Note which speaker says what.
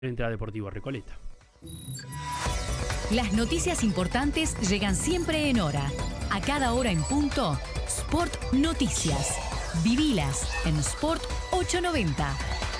Speaker 1: frente a Deportivo Recoleta.
Speaker 2: Las noticias importantes llegan siempre en hora. A cada hora en punto, Sport Noticias. Vivilas en Sport 890.